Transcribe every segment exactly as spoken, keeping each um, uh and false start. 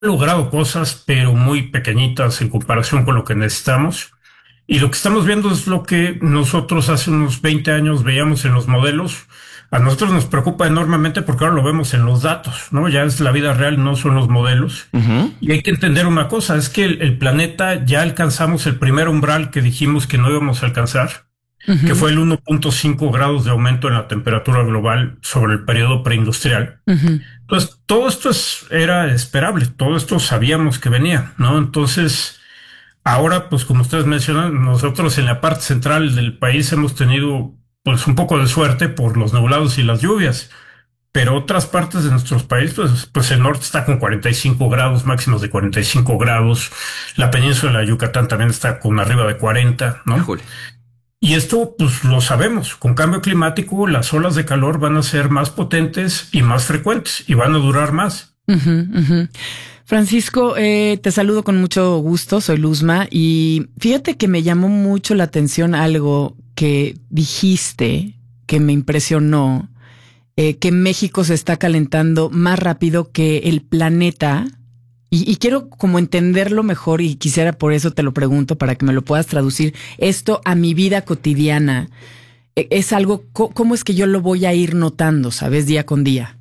logrado cosas, pero muy pequeñitas en comparación con lo que necesitamos. Y lo que estamos viendo es lo que nosotros hace unos veinte años veíamos en los modelos. A nosotros nos preocupa enormemente porque ahora lo vemos en los datos, ¿no? Ya es la vida real, no son los modelos. Ujú. Y hay que entender una cosa, es que el, el planeta ya alcanzamos el primer umbral que dijimos que no íbamos a alcanzar, que Ujú, fue el uno punto cinco grados de aumento en la temperatura global sobre el periodo preindustrial. ujú. Entonces, todo esto es, era esperable, todo esto sabíamos que venía, ¿no? Entonces, ahora, pues como ustedes mencionan, nosotros en la parte central del país hemos tenido pues un poco de suerte por los nublados y las lluvias, pero otras partes de nuestros países, pues, pues el norte está con cuarenta y cinco grados, máximos de cuarenta y cinco grados, la península de Yucatán también está con arriba de cuarenta, ¿no? Híjole. Y esto, pues lo sabemos, con cambio climático, las olas de calor van a ser más potentes y más frecuentes y van a durar más. Ujú, ujú. Francisco, eh, te saludo con mucho gusto, soy Luzma y fíjate que me llamó mucho la atención algo que dijiste que me impresionó, eh, que México se está calentando más rápido que el planeta y, y quiero como entenderlo mejor y quisiera por eso te lo pregunto para que me lo puedas traducir esto a mi vida cotidiana. Eh, Es algo, co- ¿cómo es que yo lo voy a ir notando, sabes, día con día?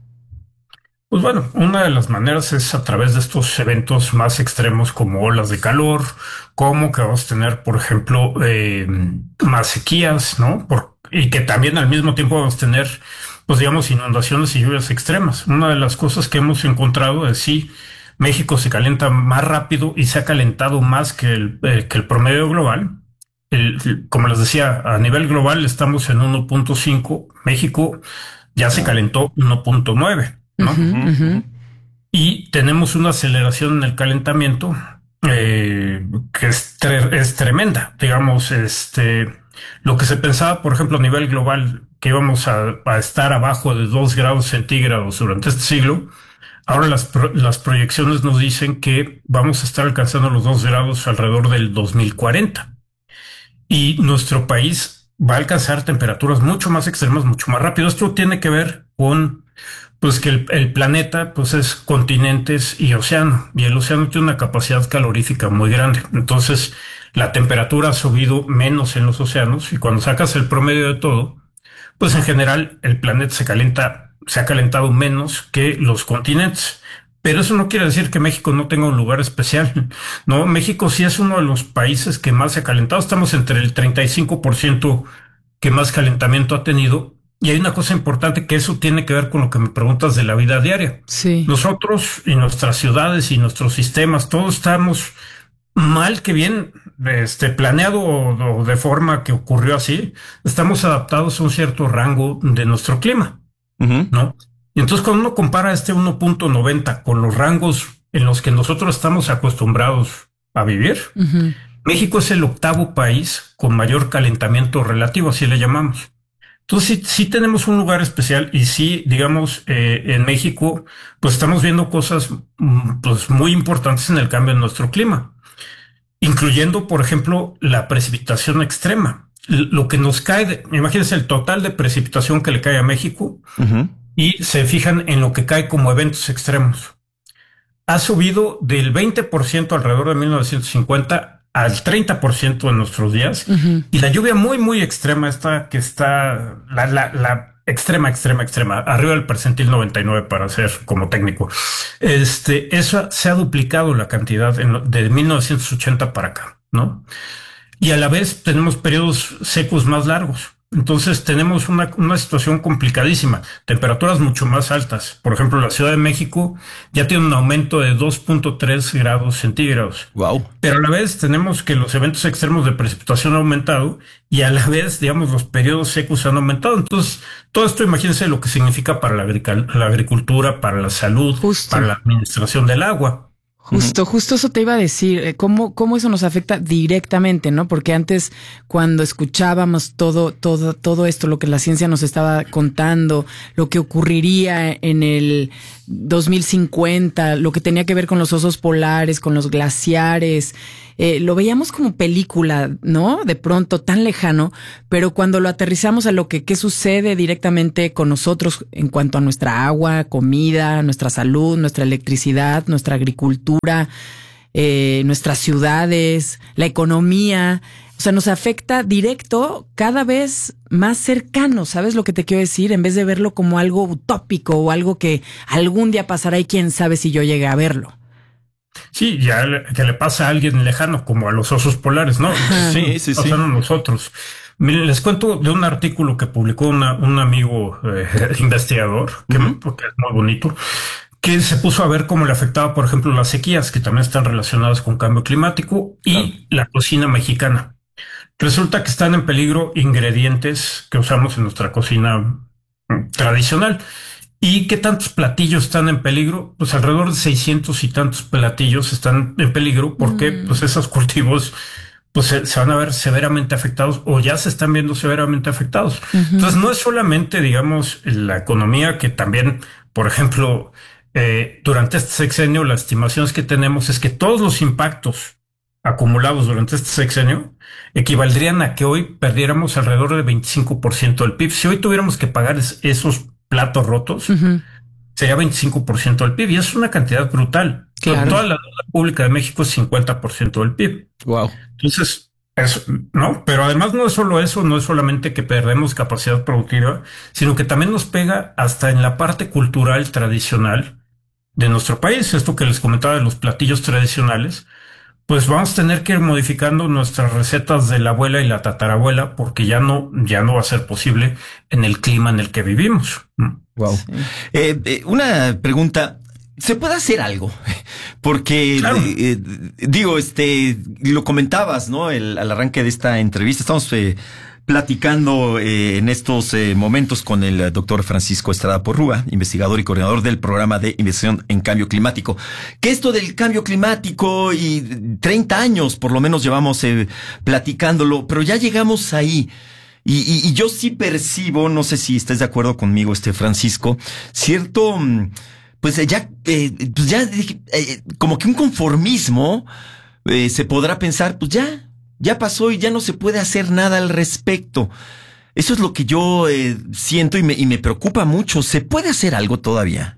Pues bueno, una de las maneras es a través de estos eventos más extremos como olas de calor, como que vamos a tener, por ejemplo, eh, más sequías, ¿no? Por, y que también al mismo tiempo vamos a tener, pues digamos, inundaciones y lluvias extremas. Una de las cosas que hemos encontrado es sí, México se calienta más rápido y se ha calentado más que el, eh, que el promedio global. El- como les decía, a nivel global estamos en uno punto cinco, México ya se calentó uno punto nueve, Ujú, ¿no? Ujú, ujú. ujú. Y tenemos una aceleración en el calentamiento eh, que es, tre- es tremenda. Digamos, este, lo que se pensaba, por ejemplo, a nivel global, que íbamos a, a estar abajo de dos grados centígrados durante este siglo, ahora las, pro- las proyecciones nos dicen que vamos a estar alcanzando los dos grados alrededor del dos mil cuarenta. Y nuestro país va a alcanzar temperaturas mucho más extremas, mucho más rápido. Esto tiene que ver con pues que el, el planeta pues es continentes y océano, y el océano tiene una capacidad calorífica muy grande. Entonces, la temperatura ha subido menos en los océanos y cuando sacas el promedio de todo, pues en general el planeta se calienta, se ha calentado menos que los continentes. Pero eso no quiere decir que México no tenga un lugar especial. No, México sí es uno de los países que más se ha calentado. Estamos entre el treinta y cinco por ciento que más calentamiento ha tenido. Y hay una cosa importante que eso tiene que ver con lo que me preguntas de la vida diaria. Sí. Nosotros y nuestras ciudades y nuestros sistemas, todos estamos mal que bien, este, planeado o, o de forma que ocurrió así, estamos adaptados a un cierto rango de nuestro clima, Ujú. ¿no? Y entonces cuando uno compara este uno punto noventa con los rangos en los que nosotros estamos acostumbrados a vivir, Ujú. México es el octavo país con mayor calentamiento relativo, así le llamamos. Entonces sí, sí tenemos un lugar especial y sí, digamos, eh, en México, pues estamos viendo cosas mm, pues muy importantes en el cambio en nuestro clima, incluyendo, por ejemplo, la precipitación extrema. L- Lo que nos cae, de- imagínense el total de precipitación que le cae a México Ujú. y se fijan en lo que cae como eventos extremos. Ha subido del veinte por ciento alrededor de mil novecientos cincuenta al treinta por ciento en nuestros días. Ujú. Y la lluvia muy, muy extrema, esta que está, la, la, la extrema, extrema, extrema, arriba del percentil noventa y nueve para ser como técnico. Este, eso se ha duplicado la cantidad en lo- de mil novecientos ochenta para acá, ¿no? Y a la vez tenemos periodos secos más largos. Entonces tenemos una, una situación complicadísima, temperaturas mucho más altas. Por ejemplo, la Ciudad de México ya tiene un aumento de dos punto tres grados centígrados. Wow. Pero a la vez tenemos que los eventos extremos de precipitación han aumentado y a la vez, digamos, los periodos secos han aumentado. Entonces, todo esto imagínense lo que significa para la, agrical- la agricultura, para la salud, Justo. para la administración del agua. Ujú. Justo, justo eso te iba a decir, eh, cómo, cómo eso nos afecta directamente, ¿no? Porque antes, cuando escuchábamos todo, todo, todo esto, lo que la ciencia nos estaba contando, lo que ocurriría en el dos mil cincuenta, lo que tenía que ver con los osos polares, con los glaciares, eh, lo veíamos como película, ¿no? De pronto tan lejano, pero cuando lo aterrizamos a lo que qué sucede directamente con nosotros en cuanto a nuestra agua, comida, nuestra salud, nuestra electricidad, nuestra agricultura, eh, nuestras ciudades, la economía, o sea, nos afecta directo, cada vez más cercano, ¿sabes lo que te quiero decir? En vez de verlo como algo utópico o algo que algún día pasará y quién sabe si yo llegue a verlo. Sí, ya le, que le pasa a alguien lejano, como a los osos polares, ¿no? Sí, sí, sí. A nosotros. Miren, les cuento de un artículo que publicó una, un amigo eh, investigador, que, uh-huh. que es muy bonito, que se puso a ver cómo le afectaba, por ejemplo, las sequías, que también están relacionadas con cambio climático, y claro. la cocina mexicana. Resulta que están en peligro ingredientes que usamos en nuestra cocina tradicional. ¿Y qué tantos platillos están en peligro? Pues alrededor de seiscientos y tantos platillos están en peligro porque mm. pues esos cultivos pues se, se van a ver severamente afectados o ya se están viendo severamente afectados. Uh-huh. Entonces no es solamente, digamos, la economía, que también, por ejemplo, eh, durante este sexenio, las estimaciones que tenemos es que todos los impactos acumulados durante este sexenio equivaldrían a que hoy perdiéramos alrededor de veinticinco por ciento del P I B. Si hoy tuviéramos que pagar es, esos platos rotos, uh-huh. sería veinticinco por ciento del P I B y es una cantidad brutal. Claro. Toda la deuda pública de México es cincuenta por ciento del P I B. Wow. Entonces, eso, ¿no? Pero además no es solo eso, no es solamente que perdemos capacidad productiva, sino que también nos pega hasta en la parte cultural tradicional de nuestro país. Esto que les comentaba de los platillos tradicionales, pues vamos a tener que ir modificando nuestras recetas de la abuela y la tatarabuela porque ya no, ya no va a ser posible en el clima en el que vivimos. Wow. Sí. Eh, eh, una pregunta. ¿Se puede hacer algo? Porque, claro. eh, digo, este, lo comentabas, ¿no? El, al arranque de esta entrevista, estamos eh, platicando eh, en estos eh, momentos con el doctor Francisco Estrada Porrúa, investigador y coordinador del programa de investigación en cambio climático. Que esto del cambio climático y treinta años por lo menos llevamos eh, platicándolo, pero ya llegamos ahí. Y, y, y yo sí percibo, no sé si estás de acuerdo conmigo, este Francisco, cierto... Pues ya, eh, pues ya eh, como que un conformismo, eh, se podrá pensar, pues ya, ya pasó y ya no se puede hacer nada al respecto. Eso es lo que yo eh, siento y me, y me preocupa mucho. ¿Se puede hacer algo todavía?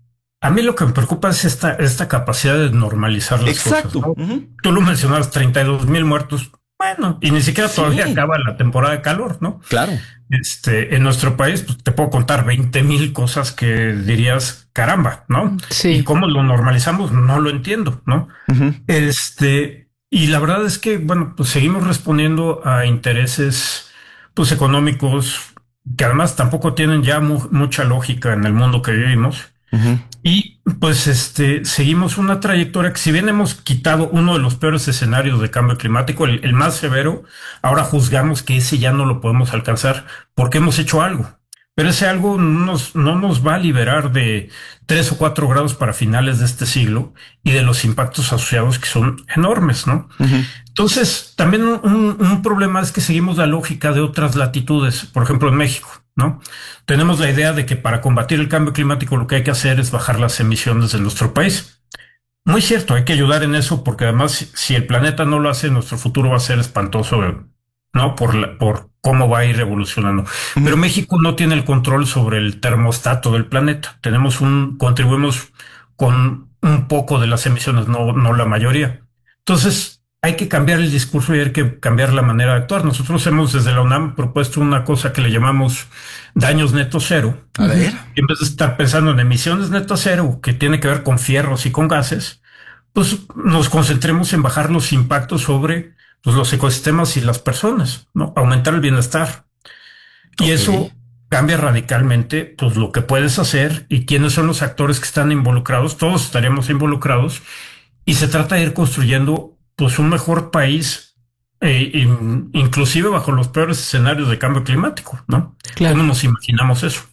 A mí lo que me preocupa es esta, esta capacidad de normalizar las Exacto. cosas, ¿no? Uh-huh. Tú lo mencionabas, treinta y dos mil muertos. Bueno, y ni siquiera sí. todavía acaba la temporada de calor, ¿no? Claro. Este, en nuestro país, pues te puedo contar veinte mil cosas que dirías, caramba, ¿no? Sí. Y cómo lo normalizamos, no lo entiendo, ¿no? Uh-huh. Este, y la verdad es que, bueno, pues seguimos respondiendo a intereses, pues económicos, que además tampoco tienen ya mu- mucha lógica en el mundo que vivimos. Uh-huh. Y pues este seguimos una trayectoria que, si bien hemos quitado uno de los peores escenarios de cambio climático, el, el más severo, ahora juzgamos que ese ya no lo podemos alcanzar porque hemos hecho algo. Pero ese algo no nos, no nos va a liberar de tres o cuatro grados para finales de este siglo y de los impactos asociados que son enormes, ¿no? Uh-huh. Entonces, también un, un problema es que seguimos la lógica de otras latitudes, por ejemplo en México, ¿no? Tenemos la idea de que para combatir el cambio climático lo que hay que hacer es bajar las emisiones de nuestro país. Muy cierto, hay que ayudar en eso porque además si el planeta no lo hace, nuestro futuro va a ser espantoso, ¿no? Por, la, por cómo va a ir evolucionando. Uh-huh. Pero México no tiene el control sobre el termostato del planeta. Tenemos un, contribuimos con un poco de las emisiones, no, no la mayoría. Entonces, hay que cambiar el discurso y hay que cambiar la manera de actuar. Nosotros hemos desde la UNAM propuesto una cosa que le llamamos daños neto cero. A ver. Y en vez de estar pensando en emisiones neto cero, que tiene que ver con fierros y con gases, pues nos concentremos en bajar los impactos sobre pues, los ecosistemas y las personas, ¿no? Aumentar el bienestar. Okay. Y eso cambia radicalmente pues lo que puedes hacer y quiénes son los actores que están involucrados. Todos estaríamos involucrados y se trata de ir construyendo pues un mejor país, eh, in, inclusive bajo los peores escenarios de cambio climático, ¿no? Claro. ¿Cómo nos imaginamos eso?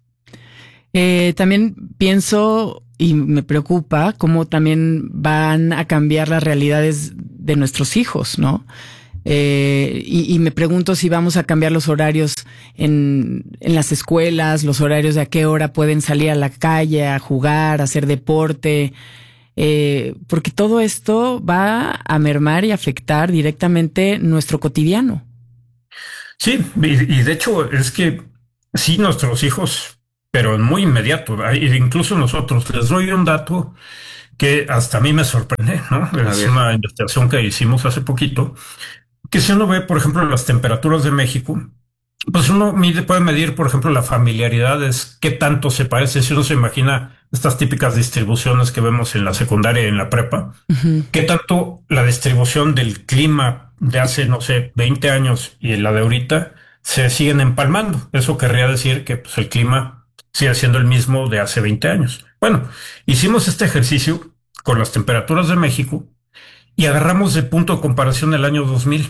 Eh, también pienso y me preocupa cómo también van a cambiar las realidades de nuestros hijos, ¿no? Eh, y, y me pregunto si vamos a cambiar los horarios en, en las escuelas, los horarios de a qué hora pueden salir a la calle a jugar, a hacer deporte. eh, porque todo esto va a mermar y afectar directamente nuestro cotidiano. Sí, y, y de hecho es que sí, nuestros hijos, pero muy inmediato, incluso nosotros, les doy un dato que hasta a mí me sorprende, ¿no? Es una investigación que hicimos hace poquito, que si uno ve, por ejemplo, las temperaturas de México, pues uno mide, puede medir, por ejemplo, la familiaridad, es qué tanto se parece, si uno se imagina estas típicas distribuciones que vemos en la secundaria y en la prepa, uh-huh. qué tanto la distribución del clima de hace, no sé, veinte años y la de ahorita se siguen empalmando. Eso querría decir que pues, el clima sigue siendo el mismo de hace veinte años. Bueno, hicimos este ejercicio con las temperaturas de México y agarramos de punto de comparación el año dos mil.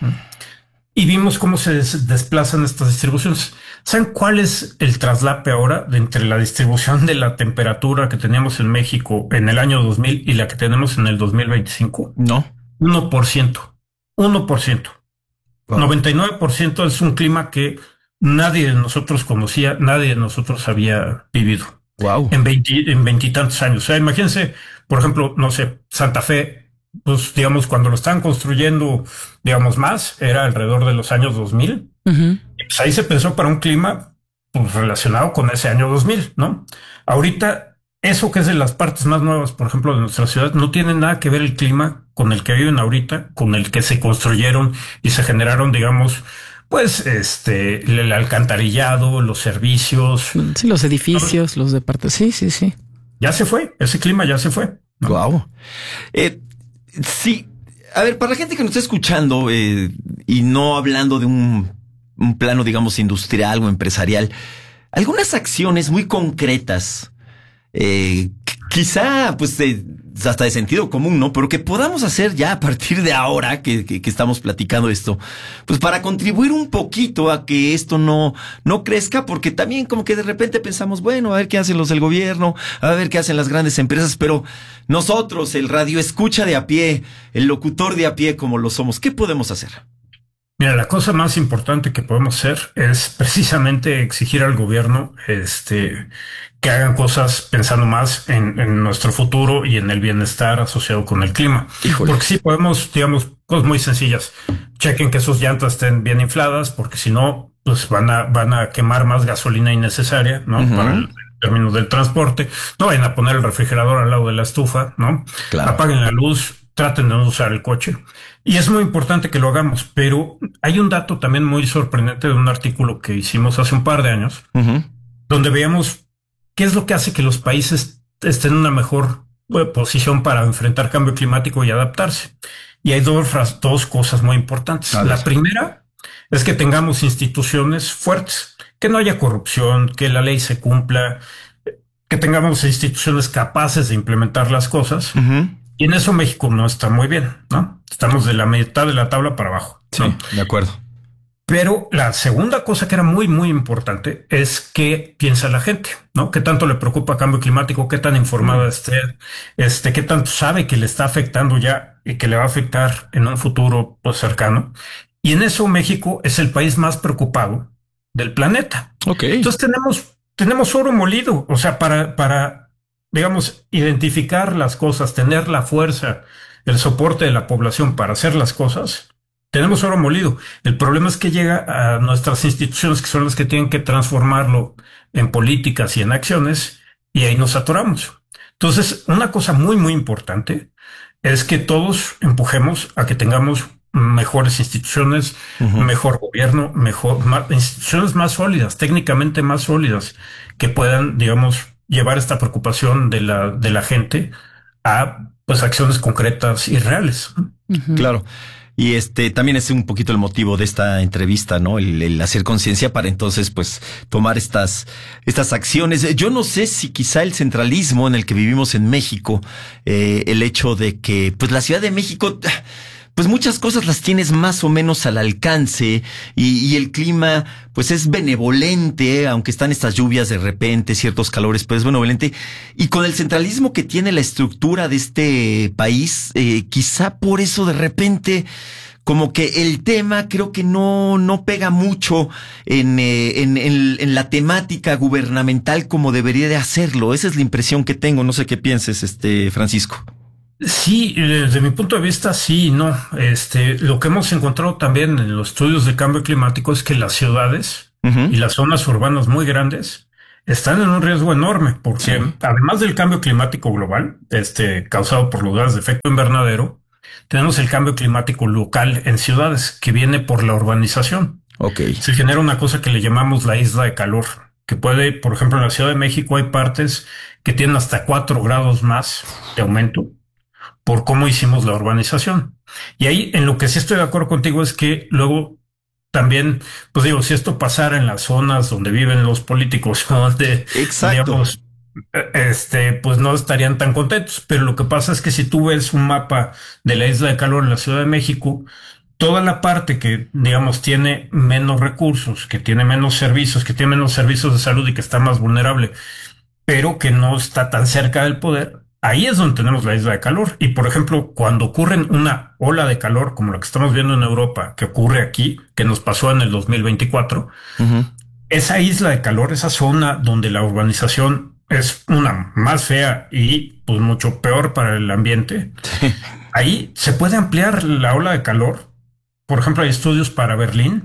Y vimos cómo se des- desplazan estas distribuciones. ¿Saben cuál es el traslape ahora de entre la distribución de la temperatura que teníamos en México en el año dos mil y la que tenemos en el dos mil veinticinco? No. uno por ciento. uno por ciento. Wow. noventa y nueve por ciento es un clima que nadie de nosotros conocía, nadie de nosotros había vivido. Wow. En veinte, en veintitantos años. O sea, imagínense, por ejemplo, no sé, Santa Fe. Pues, digamos, cuando lo estaban construyendo, digamos, más, era alrededor de los años dos mil. Uh-huh. Y pues ahí se pensó para un clima pues, relacionado con ese año dos mil, ¿no? Ahorita, eso que es de las partes más nuevas, por ejemplo, de nuestra ciudad, no tiene nada que ver el clima con el que viven ahorita, con el que se construyeron y se generaron, digamos, pues, este, el alcantarillado, los servicios. Sí, los edificios, ¿no? Los departamentos. Sí, sí, sí. Ya se fue, ese clima ya se fue, ¿no? Wow. Eh, Sí, a ver, para la gente que nos está escuchando eh, y no hablando de un, un plano, digamos, industrial o empresarial, algunas acciones muy concretas, eh, quizá, pues, eh, hasta de sentido común, ¿no? Pero que podamos hacer ya a partir de ahora que, que, que estamos platicando esto, pues para contribuir un poquito a que esto no, no crezca, porque también como que de repente pensamos, bueno, a ver qué hacen los del gobierno, a ver qué hacen las grandes empresas, pero nosotros, el radio escucha de a pie, el locutor de a pie como lo somos, ¿qué podemos hacer? Mira, la cosa más importante que podemos hacer es precisamente exigir al gobierno este, que hagan cosas pensando más en, en nuestro futuro y en el bienestar asociado con el clima. Híjole. Porque sí podemos, digamos, cosas muy sencillas. Chequen que sus llantas estén bien infladas, porque si no, pues van a, van a quemar más gasolina innecesaria, ¿no? Uh-huh. Para el término del transporte. No vayan a poner el refrigerador al lado de la estufa, ¿no? Claro. Apaguen la luz. Traten de no usar el coche. Y es muy importante que lo hagamos, pero hay un dato también muy sorprendente de un artículo que hicimos hace un par de años, uh-huh. donde veíamos qué es lo que hace que los países estén en una mejor bueno, posición para enfrentar cambio climático y adaptarse. Y hay dos, dos cosas muy importantes. La primera es que tengamos instituciones fuertes, que no haya corrupción, que la ley se cumpla, que tengamos instituciones capaces de implementar las cosas. Uh-huh. Y en eso México no está muy bien, ¿no? Estamos de la mitad de la tabla para abajo, ¿no? Sí, de acuerdo. Pero la segunda cosa que era muy, muy importante es qué piensa la gente, ¿no? ¿Qué tanto le preocupa el cambio climático? ¿Qué tan informada esté? Este, ¿qué tanto sabe que le está afectando ya y que le va a afectar en un futuro pues, cercano? Y en eso México es el país más preocupado del planeta. Ok. Entonces tenemos, tenemos oro molido, o sea, para, para digamos, identificar las cosas, tener la fuerza, el soporte de la población para hacer las cosas, tenemos oro molido. El problema es que llega a nuestras instituciones, que son las que tienen que transformarlo en políticas y en acciones, y ahí nos atoramos. Entonces, una cosa muy, muy importante es que todos empujemos a que tengamos mejores instituciones, uh-huh. mejor gobierno, mejor, más, instituciones más sólidas, técnicamente más sólidas, que puedan, digamos, llevar esta preocupación de la, de la gente a pues acciones concretas y reales. Uh-huh. Claro. Y este también es un poquito el motivo de esta entrevista, ¿no? El, el hacer conciencia para entonces, pues, tomar estas, estas acciones. Yo no sé si quizá el centralismo en el que vivimos en México, eh, el hecho de que, pues, la Ciudad de México, pues muchas cosas las tienes más o menos al alcance y, y el clima pues es benevolente, aunque están estas lluvias de repente, ciertos calores, pero es benevolente. Y con el centralismo que tiene la estructura de este país, eh, quizá por eso de repente como que el tema creo que no, no pega mucho en, eh, en, en, en la temática gubernamental como debería de hacerlo. Esa es la impresión que tengo. No sé qué pienses, este, Francisco. Sí, desde mi punto de vista, sí y no. Este, lo que hemos encontrado también en los estudios de cambio climático es que las ciudades uh-huh. y las zonas urbanas muy grandes están en un riesgo enorme, porque sí. además del cambio climático global, este, causado por los gases de efecto invernadero, tenemos el cambio climático local en ciudades que viene por la urbanización. Okay. Se genera una cosa que le llamamos la isla de calor, que puede, por ejemplo, en la Ciudad de México hay partes que tienen hasta cuatro grados más de aumento por cómo hicimos la urbanización. Y ahí en lo que sí estoy de acuerdo contigo es que luego también, pues digo, si esto pasara en las zonas donde viven los políticos, donde, digamos, este, pues no estarían tan contentos. Pero lo que pasa es que si tú ves un mapa de la isla de calor en la Ciudad de México, toda la parte que, digamos, tiene menos recursos, que tiene menos servicios, que tiene menos servicios de salud y que está más vulnerable, pero que no está tan cerca del poder, ahí es donde tenemos la isla de calor. Y, por ejemplo, cuando ocurre una ola de calor, como la que estamos viendo en Europa, que ocurre aquí, que nos pasó en el dos mil veinticuatro, uh-huh. esa isla de calor, esa zona donde la urbanización es una más fea y pues mucho peor para el ambiente, sí. ahí se puede ampliar la ola de calor. Por ejemplo, hay estudios para Berlín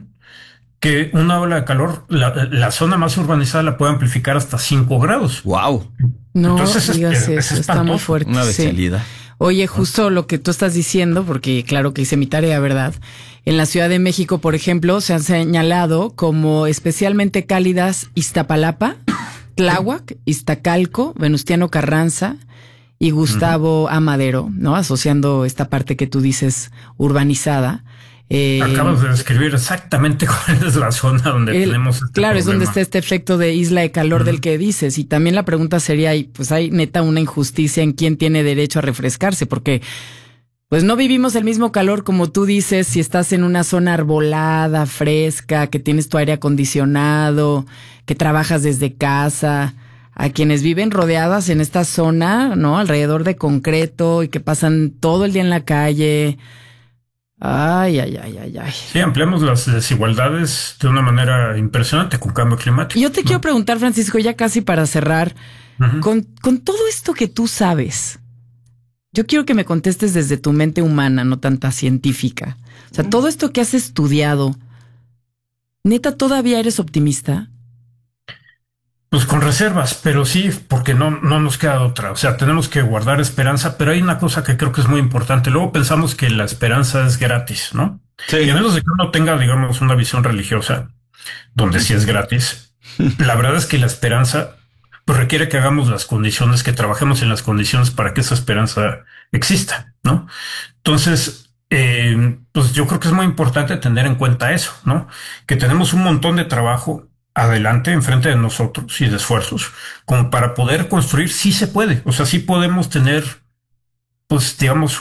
que una ola de calor, la, la zona más urbanizada la puede amplificar hasta cinco grados. ¡Wow! No, Entonces, digas es, eso, es está muy fuerte. Una bestialidad. Sí. Oye, justo lo que tú estás diciendo, porque claro que hice mi tarea, ¿verdad? En la Ciudad de México, por ejemplo, se han señalado como especialmente cálidas Iztapalapa, Tláhuac, Iztacalco, Venustiano Carranza y Gustavo uh-huh. Amadero, ¿no? Asociando esta parte que tú dices urbanizada. Eh, Acabas de describir exactamente cuál es la zona donde el, tenemos este Claro, problema. Es donde está este efecto de isla de calor uh-huh. del que dices. Y también la pregunta sería, pues hay neta una injusticia en quién tiene derecho a refrescarse, porque pues no vivimos el mismo calor como tú dices si estás en una zona arbolada, fresca, que tienes tu aire acondicionado, que trabajas desde casa, a quienes viven rodeadas en esta zona, ¿no? Alrededor de concreto y que pasan todo el día en la calle. Ay, ay, ay, ay, ay. Sí, ampliamos las desigualdades de una manera impresionante con cambio climático. Yo te ¿no? quiero preguntar, Francisco, ya casi para cerrar, uh-huh. con, con todo esto que tú sabes, yo quiero que me contestes desde tu mente humana, no tanta científica. O sea, uh-huh. todo esto que has estudiado, ¿neta todavía eres optimista? Pues con reservas, pero sí, porque no, no nos queda otra. O sea, tenemos que guardar esperanza, pero hay una cosa que creo que es muy importante. Luego pensamos que la esperanza es gratis, ¿no? Sí. Y a menos de que uno tenga, digamos, una visión religiosa, donde sí es gratis, la verdad es que la esperanza pues requiere que hagamos las condiciones, que trabajemos en las condiciones para que esa esperanza exista, ¿no? Entonces, eh, pues yo creo que es muy importante tener en cuenta eso, ¿no? Que tenemos un montón de trabajo adelante, enfrente de nosotros y de esfuerzos, como para poder construir, sí se puede. O sea, sí podemos tener, pues, digamos,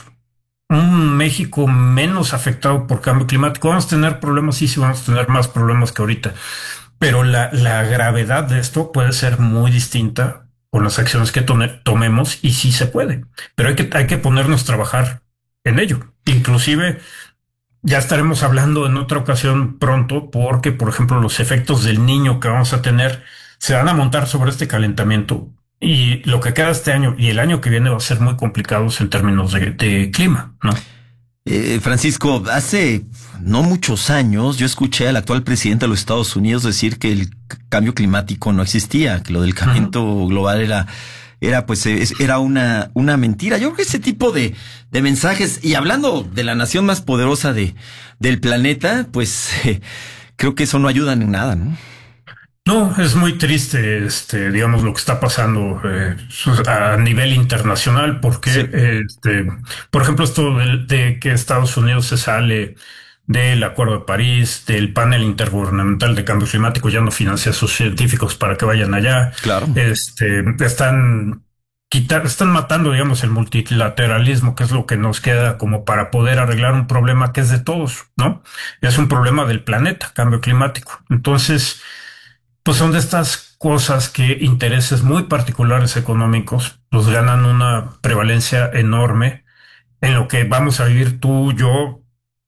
un México menos afectado por cambio climático. Vamos a tener problemas, sí, sí, vamos a tener más problemas que ahorita. Pero la, la gravedad de esto puede ser muy distinta con las acciones que tome, tomemos y sí se puede. Pero hay que, hay que ponernos a trabajar en ello. Inclusive, ya estaremos hablando en otra ocasión pronto porque, por ejemplo, los efectos del Niño que vamos a tener se van a montar sobre este calentamiento y lo que queda este año y el año que viene va a ser muy complicados en términos de, de clima, ¿no? Eh, Francisco, hace no muchos años yo escuché al actual presidente de los Estados Unidos decir que el cambio climático no existía, que lo del calentamiento uh-huh. global era... Era pues era una una mentira. Yo creo que ese tipo de de mensajes, y hablando de la nación más poderosa de del planeta, pues eh, creo que eso no ayuda en nada, ¿no? No, es muy triste, este, digamos, lo que está pasando eh, a nivel internacional, porque, sí. este, por ejemplo, esto de, de que Estados Unidos se sale del Acuerdo de París, del panel intergubernamental de cambio climático, ya no financia a sus científicos para que vayan allá. Claro. Este, están quitar, están matando, digamos, el multilateralismo, que es lo que nos queda como para poder arreglar un problema que es de todos, ¿no? Es un problema del planeta, cambio climático. Entonces, pues son de estas cosas que intereses muy particulares económicos, pues ganan una prevalencia enorme en lo que vamos a vivir tú, yo,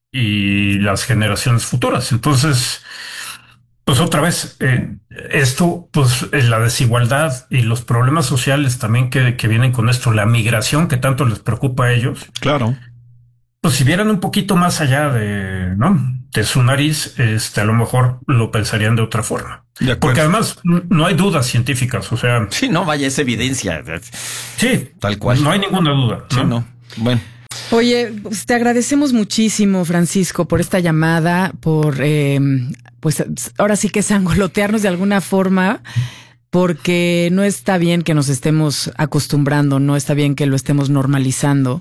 y las generaciones futuras. Entonces, pues otra vez, eh, esto, pues eh, la desigualdad y los problemas sociales también que, que vienen con esto, la migración que tanto les preocupa a ellos. Claro. Pues si vieran un poquito más allá de, ¿no? de su nariz, este, a lo mejor lo pensarían de otra forma. De Porque además no hay dudas científicas, o sea. Sí, no, vaya, es evidencia. Sí, tal cual. No hay ninguna duda. Sí, no. no. Bueno. Oye, pues te agradecemos muchísimo, Francisco, por esta llamada, por, eh, pues ahora sí que sangolotearnos de alguna forma, porque no está bien que nos estemos acostumbrando, no está bien que lo estemos normalizando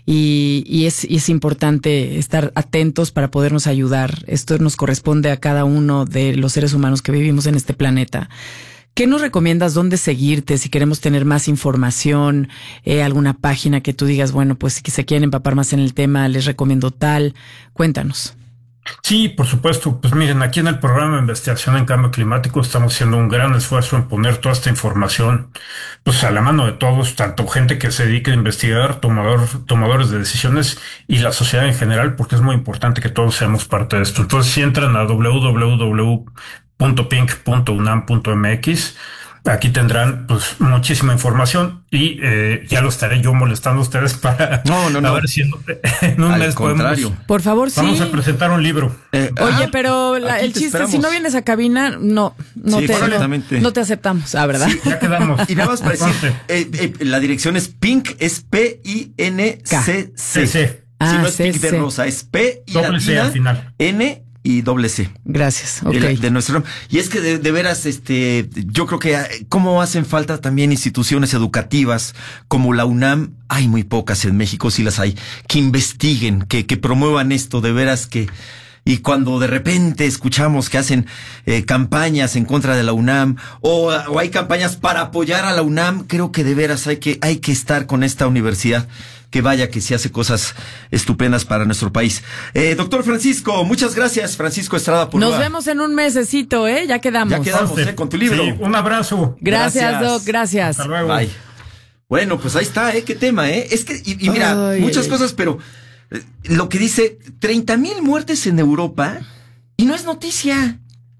y, y, es, y es importante estar atentos para podernos ayudar. Esto nos corresponde a cada uno de los seres humanos que vivimos en este planeta. ¿Qué nos recomiendas? ¿Dónde seguirte? Si queremos tener más información, eh, alguna página que tú digas, bueno, pues si se quieren empapar más en el tema, les recomiendo tal. Cuéntanos. Sí, por supuesto. Pues miren, aquí en el programa de investigación en cambio climático estamos haciendo un gran esfuerzo en poner toda esta información pues a la mano de todos, tanto gente que se dedique a investigar, tomador, tomadores de decisiones y la sociedad en general, porque es muy importante que todos seamos parte de esto. Entonces, si entran a doble u doble u doble u punto pink punto unam punto m x, aquí tendrán pues muchísima información y eh, ya lo estaré yo molestando a ustedes para no, no, no. a ver si en, en un Al mes contrario. podemos. Por favor, sí. Vamos a presentar un libro. Eh, Oye, ah, pero la, el chiste, esperamos. si no vienes a cabina, no, no, sí, te, exactamente. no, no te aceptamos, ah, ¿verdad? Sí, ya quedamos. Y nada más para decir, eh, eh, la dirección es Pink, es P I N C C. Sí, sí. Ah, si no es C, Pink de C. rosa, es P y Doble C latina, al final. N y doble C. Gracias, ok. De, de nuestro, y es que de, de veras, este, yo creo que eh, cómo hacen falta también instituciones educativas como la UNAM, hay muy pocas en México, sí las hay, que investiguen, que, que promuevan esto, de veras que, y cuando de repente escuchamos que hacen eh, campañas en contra de la UNAM o, o hay campañas para apoyar a la UNAM, creo que de veras hay que, hay que estar con esta universidad. Que vaya que sí hace cosas estupendas para nuestro país. Eh, doctor Francisco, muchas gracias, Francisco Estrada Purúa. Nos vemos en un mesecito, ¿eh? Ya quedamos. Ya quedamos, eh, con tu libro. Sí, un abrazo. Gracias, Gracias. Doc, gracias. Hasta luego. Bye. Bueno, pues ahí está, ¿eh? Qué tema, ¿eh? Es que, y, y mira, Ay, muchas ay. cosas, pero eh, lo que dice, treinta mil muertes en Europa y no es noticia.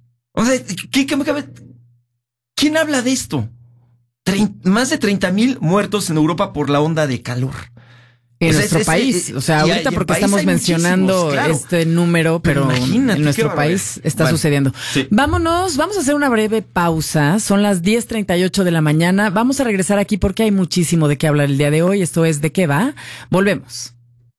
O sea, ¿qué, qué, qué, ¿quién habla de esto? Trein, más de treinta mil muertos en Europa por la onda de calor. En O sea, nuestro es- es- país, es- o sea, y- ahorita y en porque país estamos hay mencionando muchísimos, claro. este número, pero, Pero imagínate, en nuestro qué barbaridad. país está Bueno, sucediendo. sí. Vámonos, vamos a hacer una breve pausa. Son las diez treinta y ocho de la mañana. Vamos a regresar aquí porque hay muchísimo de qué hablar el día de hoy. Esto es ¿De qué va? Volvemos.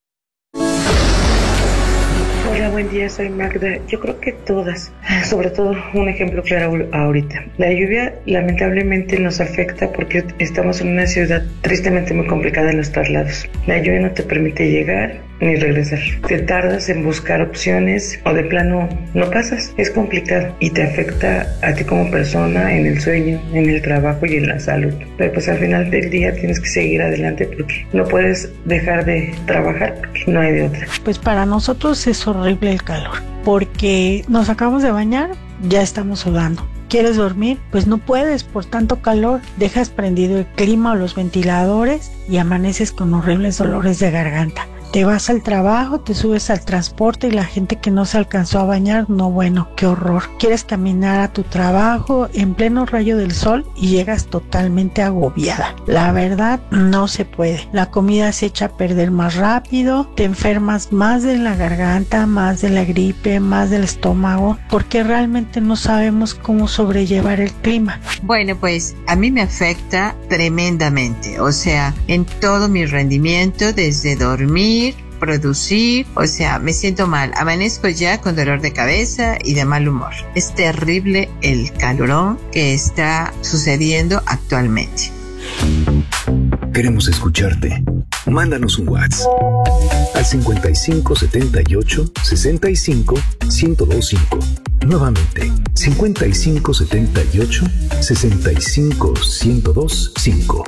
Hola, buen día, soy Magda. Yo creo que todas, sobre todo un ejemplo claro ahorita. La lluvia lamentablemente nos afecta porque estamos en una ciudad tristemente muy complicada en los traslados. La lluvia no te permite llegar ni regresar. Te tardas en buscar opciones o de plano no pasas. Es complicado y te afecta a ti como persona en el sueño, en el trabajo y en la salud. Pero pues al final del día tienes que seguir adelante porque no puedes dejar de trabajar porque no hay de otra. Pues para nosotros es horrible el calor, porque nos acabamos de bañar, ya estamos sudando. ¿Quieres dormir? Pues no puedes por tanto calor. Dejas prendido el clima o los ventiladores y amaneces con horribles dolores de garganta. Te vas al trabajo, te subes al transporte y la gente que no se alcanzó a bañar, no, bueno, qué horror. Quieres caminar a tu trabajo en pleno rayo del sol y llegas totalmente agobiada. La verdad, no se puede. La comida se echa a perder más rápido, te enfermas más de la garganta, más de la gripe, más del estómago, porque realmente no sabemos cómo sobrellevar el clima. Bueno, pues a mí me afecta tremendamente, o sea, en todo mi rendimiento, desde dormir, producir, o sea, me siento mal, amanezco ya con dolor de cabeza y de mal humor. Es terrible el calorón que está sucediendo actualmente. Queremos escucharte. Mándanos un WhatsApp al cincuenta y cinco setenta y ocho sesenta y cinco ciento veinticinco. Nuevamente, cincuenta y cinco setenta y ocho sesenta y cinco ciento veinticinco.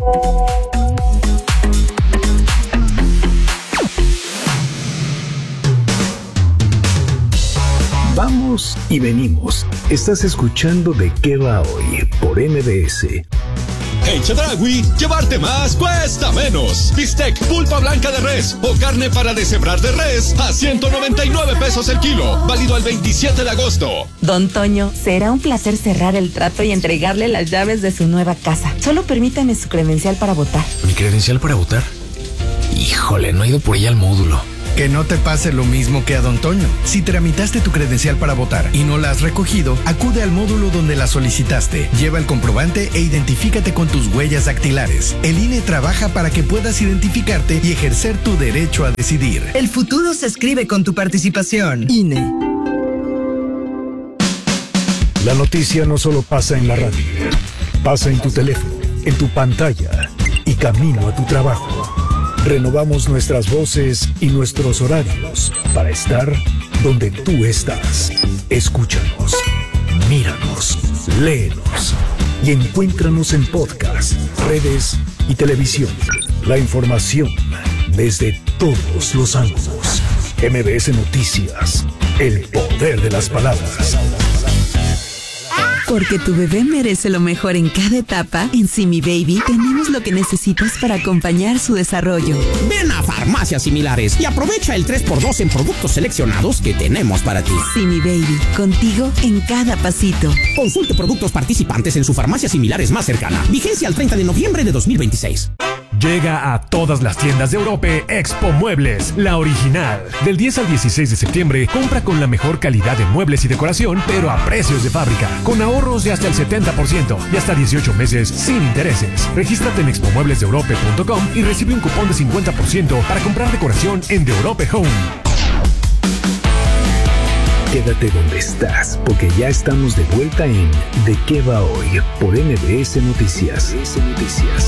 Vamos y venimos. Estás escuchando De qué va hoy por M B S. En Chedraui, llevarte más cuesta menos. Bistec, pulpa blanca de res o carne para deshebrar de res a ciento noventa y nueve pesos el kilo. Válido al veintisiete de agosto. Don Toño, será un placer cerrar el trato y entregarle las llaves de su nueva casa. Solo permítame su credencial para votar. ¿Mi credencial para votar? Híjole, no he ido por ella al módulo. Que no te pase lo mismo que a Don Toño. Si tramitaste tu credencial para votar y no la has recogido, acude al módulo donde la solicitaste. Lleva el comprobante e identifícate con tus huellas dactilares. El I N E trabaja para que puedas identificarte y ejercer tu derecho a decidir. El futuro se escribe con tu participación. I N E. La noticia no solo pasa en la radio, pasa en tu teléfono, en tu pantalla y camino a tu trabajo. Renovamos nuestras voces y nuestros horarios para estar donde tú estás. Escúchanos, míranos, léenos y encuéntranos en podcast, redes y televisión. La información desde todos los ángulos. M B S Noticias, el poder de las palabras. Porque tu bebé merece lo mejor en cada etapa, en Simi Baby tenemos lo que necesitas para acompañar su desarrollo. Ven a Farmacias Similares y aprovecha el tres por dos en productos seleccionados que tenemos para ti. Simi Baby, contigo en cada pasito. Consulte productos participantes en su farmacia Similares más cercana. Vigencia al treinta de noviembre de dos mil veintiséis. Llega a todas las tiendas de Europe Expo Muebles, la original. Del diez al dieciséis de septiembre, compra con la mejor calidad de muebles y decoración, pero a precios de fábrica, con ahorros de hasta el setenta por ciento y hasta dieciocho meses sin intereses. Regístrate en expo muebles de europe punto com y recibe un cupón de cincuenta por ciento para comprar decoración en The Europe Home. Quédate donde estás, porque ya estamos de vuelta en ¿De qué va hoy? Por M B S Noticias.